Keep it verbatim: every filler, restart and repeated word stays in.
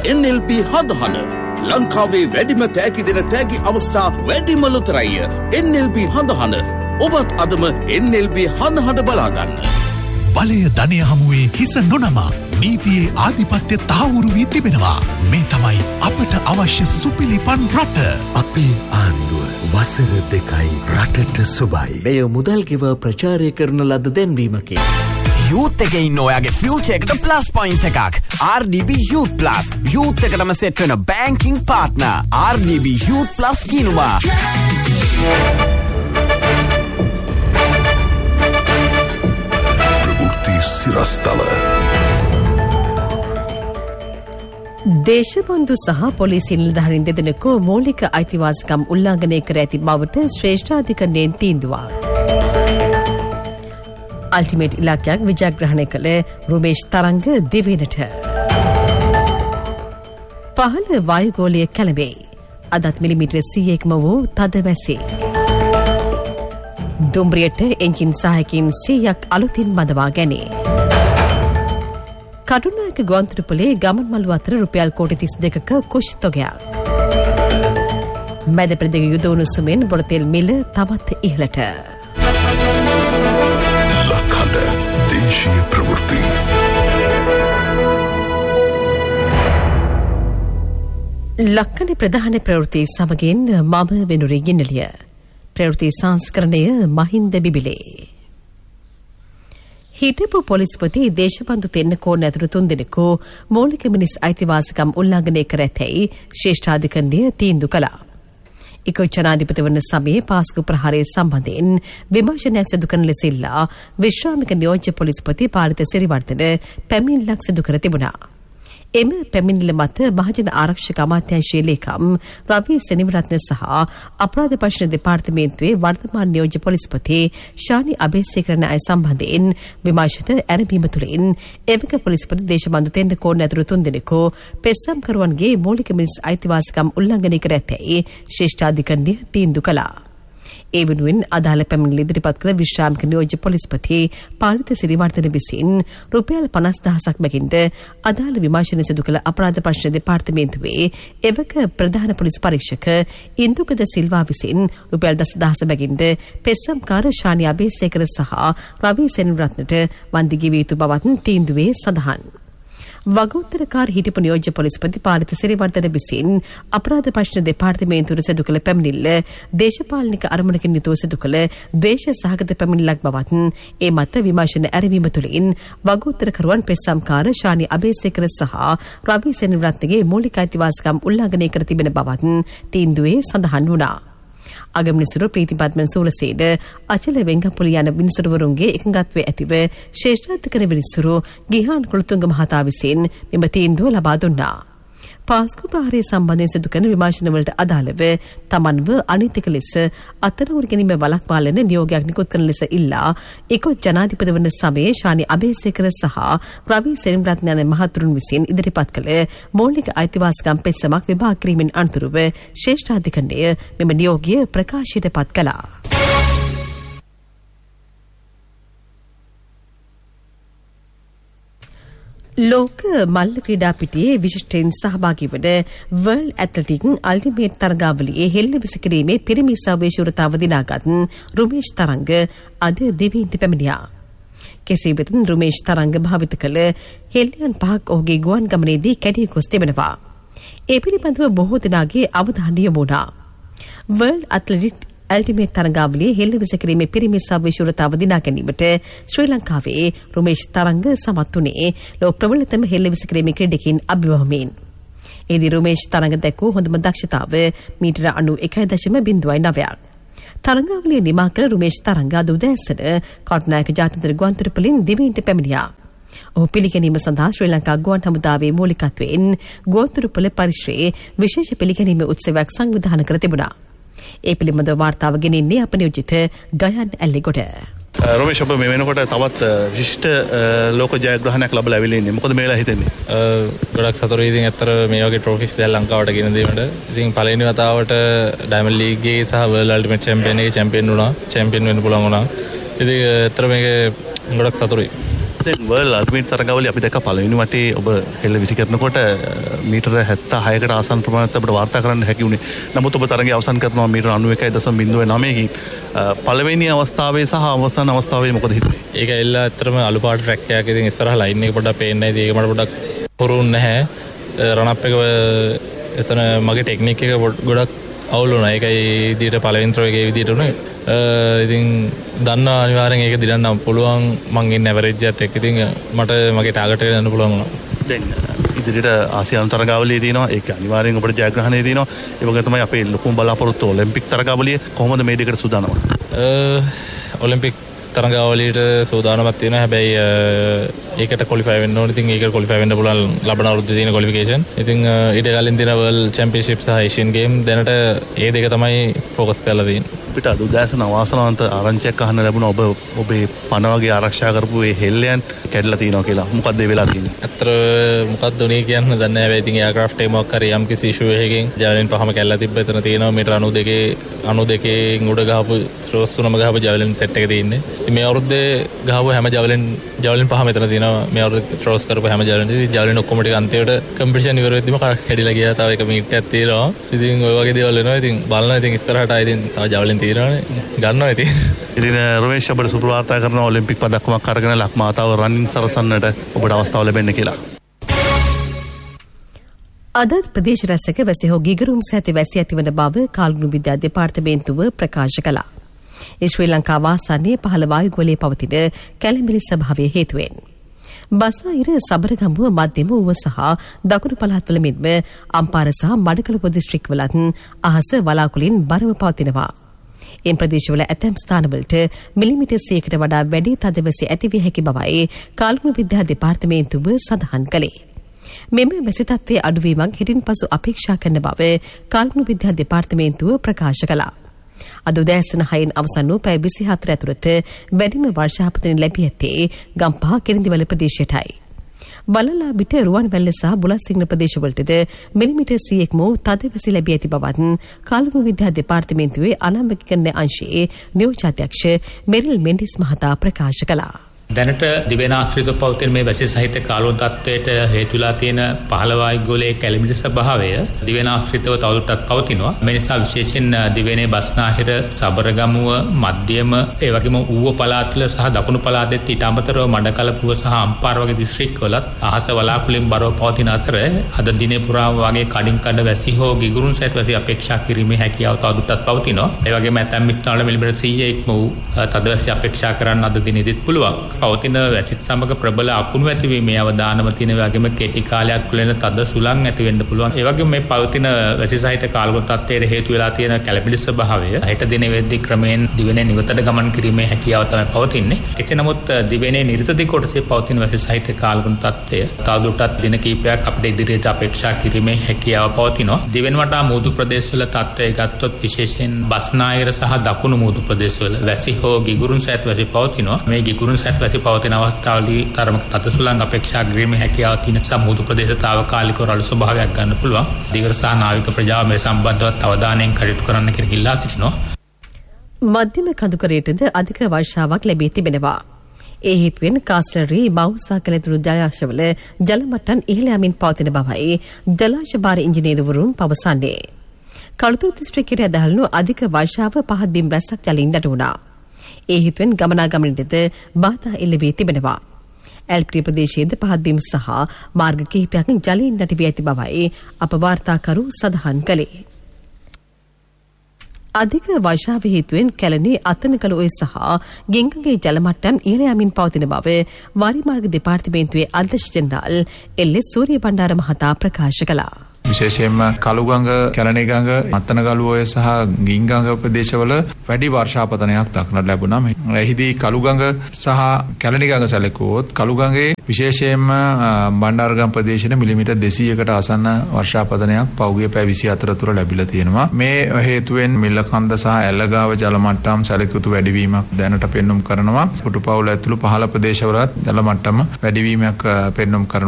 N L B හඳහන ලංකාවේ වැඩිම තෑගි දෙන තෑගි අවස්ථා වැඩිම ලොතරැය N L B හඳහන ඔබත් අදම N L B හඳහන බලාගන්න. බලය ධනය හමුවේ හිස නොනමා නීතියේ ආධිපත්‍ය තහවුරු වී තිබෙනවා. මේ තමයි අපට අවශ්‍ය සුපිලිපන් රට. අපේ ආණ්ඩුව වසර දෙකයි රටට සුබයි. මෙය මුදල් ගෙව ප්‍රචාරය කරන ලද දැන්වීමකි. යූත් එකේ ඉන්න ඔයාගේ ෆියුචර් එකට ප්ලස් පොයින්ට් එකක්. R D B Youth Plus. Youth එකටම සෙට් වෙන banking partner. R D B Youth Plus කියනවා. ප්‍රවෘත්ති සිරස්තල. දේශබන්දු සහ පොලිසිය නිලධාරීන් දෙදෙනෙකු මූලික අයිතිවාසිකම් උල්ලංඝනය කර ඇති බවට ශ්‍රේෂ්ඨාධිකරණයෙන් තීන්දුවක්. අල්ටිමේට් ඉලක්කයක් විජයග්‍රහණය කළ රුමේෂ් තරංග දිවයිනට. පහළ වායුගෝලය කැළඹේ. අදත් මිලිමීටර සීයකම වූ තද වැසේ. දුම්රියට එන්ජින් සහයකින් සීයක් අලුතින් බඳවා ගැනේ. කටුනායක ගුවන්තොටුපොලේ ගමන් මළු අතර රුපියල් කෝටි තිස් දෙකක කුෂ් තොගයක්. මැද ප්‍රදේශ යුද උණුසුමෙන් බොරතෙල් මිල තවත් ඉහළට. ලක්හඬ දේශීය ප්‍රවෘත්ති. ලක්කඩ ප්‍රධාන ප්‍රවෘත්ති සමගින් මම වෙනුරි ගින්නලිය. ප්‍රවෘත්ති සංස්කරණය මහින්ද බිබිලේ. හිටපු පොලිස්පති දේශබන්දු තෙන්නකෝන් ඇතුළු තුන් දෙනෙකු මූලික මිනිස් අයිතිවාසිකම් උල්ලංඝනය කර ඇතැයි ශ්‍රේෂ්ඨාධිකරණය තීන්දුව කළා. ඉකුත් ජනාධිපති වන සමයේ පාස්කු ප්‍රහාරය සම්බන්ධයෙන් විමර්ශනයක් සිදු කරන ලෙස ඉල්ලා විශ්‍රාමික නියෝජ්‍ය පොලිස්පති පාරිත සිරිවර්ධන පැමිණිල්ලක් සිදු කර තිබුණා. එම පැමිණිල්ල මත මහජන ආරක්ෂක අමාත්‍යාංශයේ ලේකම් රවි සෙනවිරත්න සහ අපරාධ ප්‍රශ්න දෙපාර්තමේන්තුවේ වර්තමාන නියෝජ්‍ය පොලිස්පති ශානි අබේසේකරන අය සම්බන්ධයෙන් විමර්ශන ඇරඹීම තුළින් එවක පොලිස්පති දේශබන්දු තෙන්නකෝන් ඇතුළු තුන් දෙනෙකු පෙස්සම්කරුවන්ගේ මූලික මිනිස් අයිතිවාසිකම් උල්ලංඝනය කර ඇතැයි ශ්‍රේෂ්ඨාධිකරණය තීන්දුව කළා. ඒ වෙනුවෙන් අදාළ පැමිණිලි ඉදිරිපත් කළ විශ්‍රාමික නියෝජ්‍ය පොලිස්පති පාරිත සිරිවර්ධන විසින් රුපියල් පනස් දහසක් බැගින්ද අදාළ විමර්ශන සිදු කළ අපරාධ ප්‍රශ්න දෙපාර්තමේන්තුවේ එවක ප්‍රධාන පොලිස් පරීක්ෂක ඉන්දුකද සිල්වා විසින් රුපියල් දස දහස බැගින්ද පෙස්සම්කාර ශානි අබේසේකර සහ රවි සෙනවිරත්නට වන්දි ගෙවිය යුතු බවත් තීන්දුවේ සඳහන්. වගඋත්තරකාර හිටපු නියෝජ්‍ය පොලිස්පති පාරිත සිරිවර්ධන විසින් අපරාධ ප්‍රශ්න දෙපාර්තමේන්තුවට සිදු කළ පැමිණිල්ල දේශපාලනික අරමුණකින් යුතුව සිදු කළ ද්වේෂ සහගත පැමිණිල්ලක් බවත් ඒ මත විමර්ශන ඇරඹීම තුළින් වගඋත්තරකරුවන් පෙස්සම්කාර ශානි අබේසේකර සහ රවි සෙනවිරත්නගේ මූලික අයිතිවාසිකම් උල්ලංඝනය කර තිබෙන බවත් තීන්දුවේ සඳහන් වුණා. අගමනිසුරු ප්‍රීතිපත්මන් සූලසේද අචල වෙංගපොලි යන විනිසුරුවරුන්ගේ එකඟත්වයේ ඇතිව ශ්‍රේෂ්ඨාධිකරණ විනිසුරු ගිහාන් කුලතුංග මහතා විසින් මෙම තීන්දුව ලබා දුන්නා. පාස්කු ප්‍රහාරය සම්බන්ධයෙන් සිදු කරන විමර්ශනවලට අදාළව තමන්ව අනීතික ලෙස අත්අඩංගුවට ගැනීම වළක්වාලන නියෝගයක් නිකුත් කරන ලෙස ඉල්ලා ඉකුත් ජනාධිපති වන සමයේ ශානි අබේසේකර සහ රවි සෙනවිරත්න යන මහතුරුන් විසින් ඉදිරිපත් කළ මූලික අයිතිවාසිකම් පෙත්සමක් විභාග කිරීමෙන් අනතුරුව ශ්‍රේෂ්ඨාධිකරණය මෙම නියෝගය ප්‍රකාශයට පත් කළා. ලෝක මල්ල ක්‍රීඩා පිටියේ විශිෂ්ටයෙන් සහභාගී වන වර්ල්ඩ් ඇත්ලටික් අල්ටිමේට් තරගාවලියේ හෙල්ල විසිකිරීමේ පිරිමි සර්වේ ශූරතාව දිනාගත් රුමේෂ් තරංග අද දිවයිනට පැමිණියා. කෙසේ වෙතත් රුමේෂ් තරංග භාවිත කළ හෙල්ලයන් පහක් ඔහුගේ ගුවන් ගමනේදී කැඩී ගොස් තිබෙනවා. ඒ පිළිබඳව බොහෝ දෙනාගේ අවධානය යොමු වුණා. වර්ල්ඩ් ඇත්ලටික් අල්ටිමේට් තරගාවලියේ හෙල්ල විසිකිරීමේ පිරිමි සර්වේ ශූරතාව දිනා ගැනීමට ශ්‍රී ලංකාවේ රුමේෂ් තරංග සමත් වුණේ ලෝක ප්‍රබලතම හෙල්ල විසිකිරීමේ ක්‍රීඩකයින් අභිබවමින්. එදී රුමේෂ් තරංග දැක්වූ හොඳම දක්ෂතාව මීටර අනූ එකයි දශම බිංදුවයි නවයක්. තරගාවලිය නිමා කළ රුමේෂ් තරංග අද උදෑසන කටුනායක ජාත්‍යන්තර ගුවන්තොටුපොළින් දිවයිනට පැමිණියා. ඔහු පිළිගැනීම සඳහා ශ්‍රී ලංකා ගුවන් හමුදාවේ මූලිකත්වයෙන් ගුවන්තොටුපොළ පරිශ්‍රයේ විශේෂ පිළිගැනීමේ උත්සවයක් සංවිධානය කර තිබුණා. ඒ පිළිබඳව වාර්තාව ගෙනෙන්නේ අප නියෝජිත ගයන් ඇල්ලේගොඩ. රොමේෂ් ඔබ මේ වෙනකොට තවත් විශිෂ්ට ලෝක ජයග්‍රහණයක් ලැබලා ඇවිල්ලා ඉන්නේ. මොකද මේලා හිතෙන්නේ? ගොඩක් සතුටුයි. ඉතින් ඇත්තට මේ වගේ ට්‍රොෆිස් දැන් ලංකාවට ගෙන දීමට. ඉතින් පළවෙනි වතාවට ඩයමන්ඩ් ලීග්ගේ සහ වර්ල්ඩ් අල්ටිමේට් චැම්පියන් එකේ චැම්පියන් වුණා. චැම්පියන් වෙන්න පුළුවන් වුණා. ඉතින් ඇත්තට මේක ගොඩක් සතුටුයි. වර්ල්ඩ් අල්ටිමේට් තරගාවලිය අපි දැක්ක පළවෙනි වටේ ඔබ හෙළ විසි කරනකොට මීටර හැත්තෑ හයකට ආසන්න ප්‍රමාණයක් අපිට වාර්තා කරන්න හැකි වුණේ. නමුත් ඔබ තරගය අවසන් කරනවා මීටර අනූ එකයි දශම බිංදුව නවයකින්. පළවෙනි අවස්ථාවේ සහ අවසාන අවස්ථාවේ මොකද හිතුනේ? ඒක එල්ල ඇත්තටම අලු පාට ට්‍රැක් එකක්. ඉතින් ඉස්සරහ ලයින් එක පොඩ්ඩක් පේන්නේ නැහැ. ඒක මට පොඩ්ඩක් පුරුන් නැහැ. රන් අප් එක එතන මගේ ටෙක්නික් එක ගොඩක් අවුල් වුණා. ඒකයි විදියට පළවෙනි ත්‍රෝ එකේ විදියට උනේ. ඉතින් දන්නවා අනිවාර්යෙන් ඒක දිනන්න පුළුවන්. මං ඉන්නේ ඇවරේජ් එකත් එක්ක. ඉතින් මට මගේ ටාගට් එක යන්න පුළුවන් වුණා. දැන් ඉදිරියට ආසියානු තරගාවලියේ තියෙනවා. ඒක අනිවාර්යෙන් ඔබට ජයග්‍රහණය තියෙනවා. ඒ වගේ තමයි අපේ ලොකුම බලාපොරොත්තුව ඔලිම්පික් තරගාවලිය. කොහොමද මේ දෙකට සූදානම? ඔලිම්පික් තරගාවලියට සූදානමක් තියෙනවා. හැබැයි ඒකට ක්වොලිෆයි වෙන්න ඕනේ. ඉතින් ඒකට ක්වොලිෆයි වෙන්න පුළුවන් ලබන අවුරුද්දේ තියෙන ක්වොලිෆිකේෂන්. ඉතින් ඊට කලින් තියෙන වර්ල්ඩ් චැම්පියන්ෂිප් සහ ඒෂියන් ගේම් දැනට ඒ දෙක තමයි ෆෝකස් කරලා තියෙන්නේ. අපිට අද උදෑසන අවාසනාවන්ත ආරංචියක් අහන්න ලැබුණා. ඔබ ඔබේ පණ වගේ ආරක්ෂා කරපු ඒ හෙල්ලයන් කැඩලා තියෙනවා කියලා. මොකද්ද ඒ වෙලා තියෙන්නේ? අතර මොකද්ද උනේ කියන්න දන්නේ නැහැ. හැබැයි ඉතින් එයාක්‍රාෆ්ට් එක මොකක් හරි යම් කිසි ඉෂුව එකකින් ජවලින් පහම කැඩලා තිබ්බ. එතන තියෙනවා මීටර අනූ දෙකේ අනූ දෙකෙන් උඩ ගහපු ත්‍රෝස් තුනම ගහපු ජවලින් සෙට් එක තියෙන්නේ. ඉතින් මේ අවුරුද්දේ ගහපු හැම ජවලින් ජවලින් පහම එතන තියෙනවා. මේ අවුරුද්දේ ත්‍රෝස් කරපු හැම ජවලින් ඉතින් ජවලින් ඔක්කොම ටික අන්තිමට කම්පිටිෂන් ඉවර වෙද්දිම කැඩිලා ගියා. තව එක මීටරයක් තියෙනවා. ඉතින් ඔය වගේ දේවල් වෙනවා. ඉතින් බලනවා. ඉතින් ඉස්සරහට ආයි ඉතින් තව ජවලින් තියෙනවානේ. ගන්නවා ඉතින්. ඉතින් රමේෂ් අපිට සුප්‍රවාර්තා කරන ඔලිම්පික් පදක්කමක් අරගෙන ලක්මාතාව රනින් සරසන්නට ඔබට අවස්ථාව ලැබෙන්න කියලා. අදත් ප්‍රදේශ රැසක වැසි හෝ ගිගරුම් සැති වැසි ඇතිවන බව කාල්ගුණු විද්‍යා දෙපාර්තමේන්තුව ප්‍රකාශ කළා. ඒ ශ්‍රී ලංකා වාසන්නේ පහළ වායුගෝලයේ පවතින කැළඹිලි ස්වභාවය හේතුවෙන්. බසාහිර සබරගමුව මධ්‍යම ඌව සහ දකුණු පළාත්වල මෙන්ම අම්පාර සහ මඩකලපුව දිස්ත්‍රික්කවලත් අහස වලාකුළින් බරව පවතිනවා. එම් ප්‍රදේශවල ඇතැම් ස්ථානවලට මිලිමීටර් සියයකට වඩා වැඩි තදවැසි ඇතිවිය හැකි බවයි කාල්ගුණු විද්‍යා දෙපාර්තමේන්තුව සඳහන් කළේ. මෙම වැසි තත්ත්වයේ අඩුවීමක් හෙටින් පසු අපේක්ෂා කරන බව කාල්ගුණු විද්‍යා දෙපාර්තමේන්තුව ප්‍රකාශ කළා. අද උදෑසන හයෙන් අවසන් වූ පැය විසිහතර ඇතුළත වැඩිම වර්ෂාපතන ලැබී ඇත්තේ ගම්පහ කිරිඳිවැල ප්‍රදේශයටයි. බලලා පිට රුවන්වැල්ල සහ බුලත්සිංහ ප්‍රදේශවලටද මිලිමීටර් සියයක් වූ තදවැසි ලැබී ඇති බවත් කාල්ගුණු විද්‍යා දෙපාර්තමේන්තුවේ අනාමකීකරණ අංශයේ නියෝජ්‍ය අධ්‍යක්ෂ මෙරිල් මෙන්ඩිස් මහතා ප්‍රකාශ කළා. දැනට දිවෙන ආශ්‍රිතව පවතින මේ වැසි සහිත කාලෝන් තත්ත්වයට හේතු වෙලා තියෙන පහළ වායුගෝලයේ කැළඹිලි ස්වභාවය දිවෙන ආශ්‍රිතව තවදුරටත් පවතිනවා. මේ නිසා විශේෂයෙන් දිවෙනේ බස්නාහිර සබරගමුව මධ්‍යම ඒ වගේම ඌව පළාත්වල සහ දකුණු පළාතෙත් ඊට අමතරව මඩකලපුව සහ අම්පාර වගේ දිස්ත්‍රික්කවලත් අහස වලාකුළින් බරව පවතින අතර අද දිනේ පුරාම වගේ කඩින් කඩ වැසි හෝ ගිගුරුන් සහිත වැසි අපේක්ෂා කිරීමේ හැකියාව තවදුරටත් පවතිනවා. ඒ වගේම ඇතැම් ස්ථානවල මිලිමීටර් සියයක්ම වූ තදවැසි අපේක්ෂා කරන්න අද දිනේදීත් පුළුවන්. පවතින වැසිත් සමග ප්‍රබල අකුණු ඇතිවීමේ අවදානම තියෙන වගේම කෙටි කාලයක් තුළන තද සුළං ඇති වෙන්න පුළුවන්. ඒ වගේම මේ පවතින වැසි සහිත කාලගුණ තත්ත්වයට හේතු වෙලා තියෙන කැළඹිලි ස්වභාවය හෙට දිනේ වෙද්දී ක්‍රමයෙන් දිවෙනේ නිවතට ගමන් කිරීමේ හැකියාව තමයි පවතින්නේ. එසේ නමුත් දිවෙනේ නිර්තදී කොටසේ පවතින වැසි සහිත කාලගුණ තත්ත්වය තවදුරටත් දින කිහිපයක් අපිට ඉදිරියට අපේක්ෂා කිරීමේ හැකියාව පවතිනවා. දිවෙන වටා මූදු ප්‍රදේශවල තත්ත්වය ගත්තොත් විශේෂයෙන් බස්නාහිර සහ දකුණු මූදු ප්‍රදේශවල වැසි හෝ ගිගුරුන් සහිත වැසි පවතිනවා. මේ ගිගුරුන් සහිත වැසි පවතින අවස්ථාවලදී තරමක තද සුළං අපේක්ෂා කිරීමේ හැකියාව තියෙන සමුද්‍ර ප්‍රදේශ තාවකාලිකව රළු ස්වභාවයක් ගන්න පුළුවන්. දිගර සහ නාවික ප්‍රජාව මේ සම්බන්ධව අවධානයෙන් කටයුතු කරන්න කියලා ඉල්ලා සිටිනවා. මධ්‍යම කඳුකරයටද අධික වර්ෂාවක් ලැබී තිබෙනවා. ඒ හේතුවෙන් කාස්ලරි මවුසා කළතුරු ජලාශවල ජල මට්ටම් ඉහළ යමින් පවතින බවයි ජලාශ භාර ඉංජිනේරුවරුන් පවසන්නේ. කළුතර දිස්ත්‍රික්කයට ඇදහළු අධික වර්ෂාව පහත් බිම් රැස්සක් ජලයෙන් දඩ වුණා. ඒ හේතුවෙන් ගමනාගමනයටද බාධා එල්ල වී තිබෙනවා. ඇල්ප්‍රි ප්‍රදේශයේද පහත් බිම් සහ මාර්ග කිහිපයක් ජලයෙන් දඩ වී ඇති බවයි අප වාර්තාකරු සඳහන් කළේ. අධික වර්ෂාව හේතුවෙන් කැලණි අතනකලුවේ සහ ගෙංගගේ ජල මට්ටම් ඉහළ යමින් පවතින බව වාරිමාර්ග දෙපාර්තමේන්තුවේ අධ්‍යක්ෂ ජෙනරාල් එල්.එස්. සූරිය බණ්ඩාර මහතා ප්‍රකාශ කළා. විශේෂයෙන්ම කළුගඟ, කැලණිගඟ, අත්තනගලුවේ සහ ගිංගඟ ප්‍රදේශවල වැඩි වර්ෂාපතනයක් දක්නට ලැබුණා. එහිදී කළුගඟ සහ කැලණිගඟ සැලකුවොත් කළුගඟේ විශේෂයෙන්ම බණ්ඩාරගම ප්‍රදේශයේ මිලිමීටර් දෙසීයකට ආසන්න වර්ෂාපතනයක් පෞගිය පැය විසිහතර තුර ලැබිලා තියෙනවා. මේ හේතුවෙන් මිල්ලකන්ද සහ ඇල්ලගාව ජල මට්ටම් සැලකුතු වැඩිවීමක් දැනට පෙන්눔 කරනවා. පුටුපවුල ඇතුළු පහළ ප්‍රදේශවලත් ජල මට්ටම වැඩිවීමක් පෙන්눔 කරනවා.